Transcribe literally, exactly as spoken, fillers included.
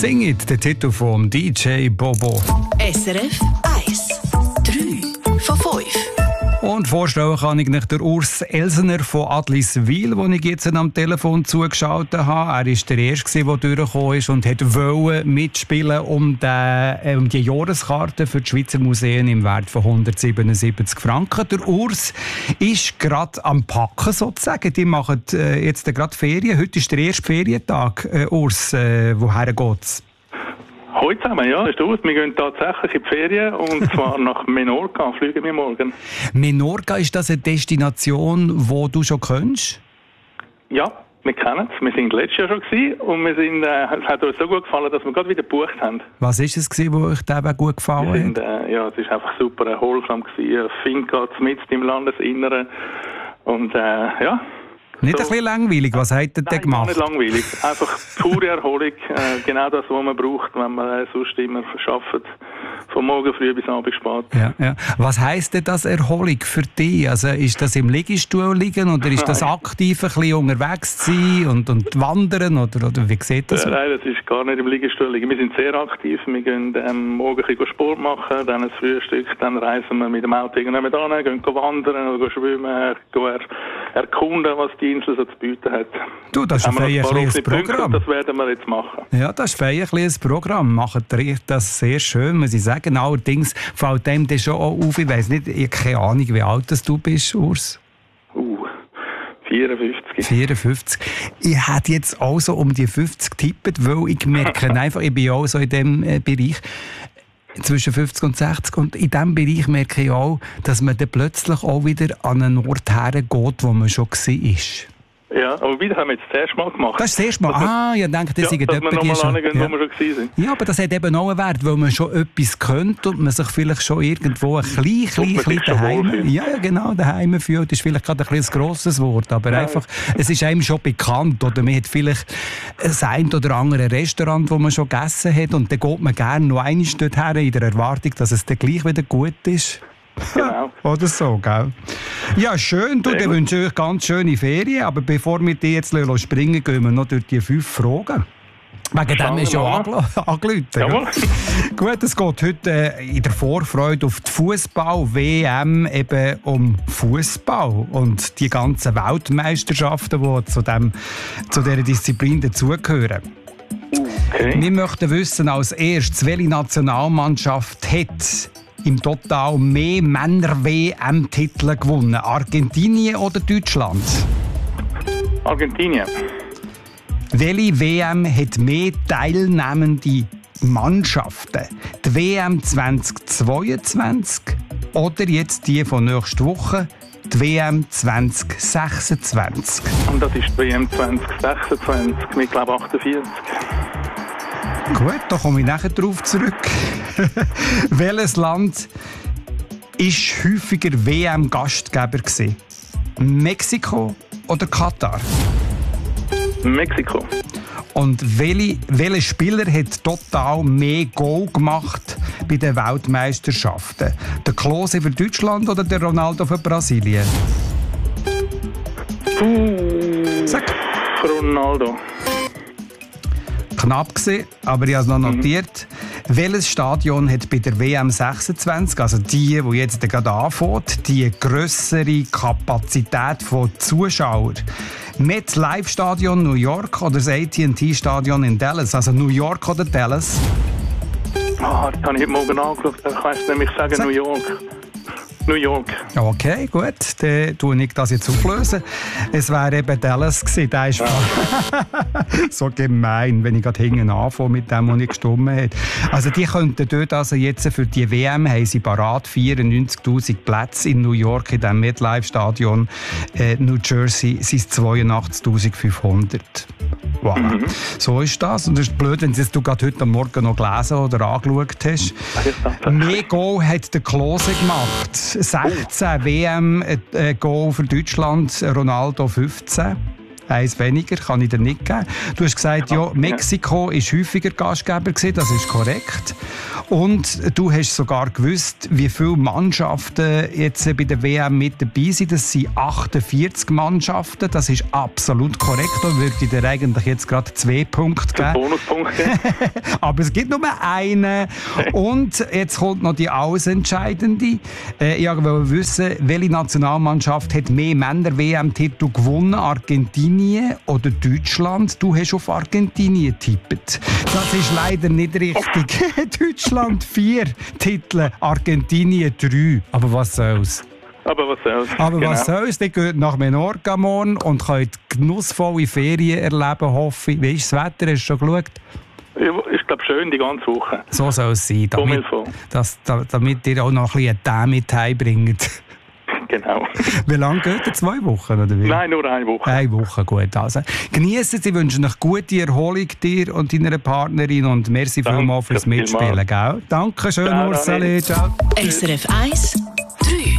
Sing It, der Titel vom D J Bobo. S R F eins. drei von fünf. Und vorstellen kann ich nicht der Urs Elsener von Adliswil, den ich jetzt am Telefon zugeschaltet habe. Er war der Erste, der durchgekommen ist und wollte mitspielen um die, äh, um die Jahreskarte für die Schweizer Museen im Wert von hundertsiebenundsiebzig Franken. Der Urs ist gerade am Packen sozusagen. Die machen äh, jetzt gerade Ferien. Heute ist der erste Ferientag. Äh, Urs, äh, woher geht's? Hallo zusammen, ja, ist gut. Wir gehen tatsächlich in die Ferien und zwar nach Menorca, fliegen wir morgen. Menorca, ist das eine Destination, die du schon kennst? Ja, wir kennen es. Wir sind letztes Jahr schon gewesen und wir sind, äh, es hat uns so gut gefallen, dass wir gerade wieder gebucht haben. Was war es, was euch dabei gut gefallen wir sind, hat? Äh, ja, es war einfach super erholsam gewesen. Finca mitten im Landesinneren und äh, ja. Nicht so. Ein bisschen langweilig, was habt ihr denn gemacht? Nein, nicht langweilig. Einfach pure Erholung. Äh, genau das, was man braucht, wenn man äh, sonst immer arbeitet. Von morgen früh bis abends spät. Ja, ja. Was heisst denn das Erholung für dich? Also ist das im Liegestuhl liegen oder ist das aktiv ein bisschen unterwegs sein und, und wandern? Oder, oder wie sieht das aus? Nein, das ist gar nicht im Liegestuhl liegen. Wir sind sehr aktiv. Wir gehen ähm, morgen ein bisschen Sport machen, dann ein Frühstück, dann reisen wir mit dem Auto irgendwann hin, gehen wandern oder schwimmen, gehen er, erkunden, was die Insel so zu bieten hat. Du, das ist ein feierliches Programm. Das werden wir jetzt machen. Ja, das ist ein feierliches Programm. Macht ihr das sehr schön, muss ich sagen. Allerdings fällt dem das schon auch auf. Ich weiss nicht, ich habe keine Ahnung, wie alt du bist, Urs. Uh, vierundfünfzig. vierundfünfzig. Ich hätte jetzt auch so um die fünfzig getippt, weil ich merke einfach, ich bin ja auch so in diesem äh, Bereich zwischen fünfzig und sechzig. Und in diesem Bereich merke ich auch, dass man dann plötzlich auch wieder an einen Ort hergeht, wo man schon war. Ja, aber wieder haben wir jetzt das erste Mal gemacht. Das ist das erste Mal? Ah, ich denke, das ja, ist dass wir nochmal schon, hingehen, ja. wo wir schon gewesen sind. Ja, aber das hat eben auch einen Wert, weil man schon etwas könnte und man sich vielleicht schon irgendwo ein klein, klein, klein daheim, ja, genau, daheim fühlt. Das ist vielleicht gerade ein, ein grosses Wort, aber ja. einfach, es ist einem schon bekannt. Oder man hat vielleicht ein oder andere Restaurant, wo man schon gegessen hat und dann geht man gerne noch einmal dorthin in der Erwartung, dass es dann gleich wieder gut ist. Genau. Oder so, gell? Ja, schön. Du, dann wünsche ich euch ganz schöne Ferien. Aber bevor wir die jetzt springen, gehen wir noch durch die fünf Fragen. Wegen dem ist ja angerufen. Jawohl. Gut, es geht heute äh, in der Vorfreude auf die Fußball-W M eben um Fußball und die ganzen Weltmeisterschaften, die zu, dem, zu dieser Disziplin dazugehören. Okay. Wir möchten wissen als erstes, welche Nationalmannschaft hat im Total mehr Männer-W M-Titel gewonnen? Argentinien oder Deutschland? Argentinien. Welche W M hat mehr teilnehmende Mannschaften? Die W M zwanzig zweiundzwanzig oder jetzt die von nächster Woche, die W M zwanzig sechsundzwanzig? Und das ist die W M zwanzig sechsundzwanzig mit, glaube ich, achtundvierzig. Gut, da komme ich nachher drauf zurück. Welches Land ist häufiger W M-Gastgeber gewesen? Mexiko oder Katar? Mexiko. Und welche, welcher Spieler hat total mehr Goal gemacht bei den Weltmeisterschaften? Der Klose für Deutschland oder der Ronaldo für Brasilien? Uh, Sag. Ronaldo. Knapp gewesen, aber ich habe es noch notiert. Mhm. Welches Stadion hat bei der W M sechsundzwanzig, also die, die jetzt gerade anfängt, die grössere Kapazität von Zuschauern? MetLife-Stadion New York oder das A T and T-Stadion in Dallas? Also New York oder Dallas? Ah, oh, das habe ich heute Morgen angeschaut. Ich weiss nämlich sagen Sag. New York. New York. Okay, gut. Dann tue ich das jetzt auflösen. Es wäre eben Dallas gewesen. Der ist so gemein, wenn ich gerade hinten anfange mit dem, was nicht gestimmt hat. Also die könnten dort also jetzt für die W M haben sie parat vierundneunzigtausend Plätze in New York in dem MetLife-Stadion. Äh, New Jersey sind es zweiundachtzigtausendfünfhundert. Voilà. Mhm. So ist das. Und das ist blöd, wenn du gerade heute Morgen noch gelesen oder angeschaut hast. Mehr Goal hat der Klose gemacht. sechzehn W M-Goal für Deutschland, Ronaldo fünfzehn. Eins weniger, kann ich dir nicht geben. Du hast gesagt, ja, Mexiko war häufiger Gastgeber gewesen, das ist korrekt. Und du hast sogar gewusst, wie viele Mannschaften jetzt bei der W M mit dabei sind. Das sind achtundvierzig Mannschaften. Das ist absolut korrekt. Da würde ich dir eigentlich jetzt gerade zwei Punkte geben. Bonuspunkt geben. Aber es gibt nur einen. Und jetzt kommt noch die alles Entscheidende. Äh, ich wollte wissen, welche Nationalmannschaft hat mehr Männer-W M-Titel gewonnen? Argentinien oder Deutschland? Du hast auf Argentinien getippt. Das ist leider nicht richtig. Deutschland vier Titel, Argentinien drei. Aber was soll's? Aber was soll's? Aber genau. was soll's? Die geht nach Menorca morgen und könnt genussvolle Ferien erleben, hoffe ich. Wie ist das Wetter? Hast du schon geschaut? Ich glaube, schön die ganze Woche. So soll es sein, damit, das, damit ihr auch noch ein bisschen Tee mit heimbringt. Genau. Wie lange geht ihr? Zwei Wochen? Oder wie? Nein, nur eine Woche. Eine Woche, gut. Also, genießen Sie, wünschen euch gute Erholung dir und deiner Partnerin und merci vielmals fürs Mitspielen. Gell? Danke schön, Ursula. Ciao. S R F eins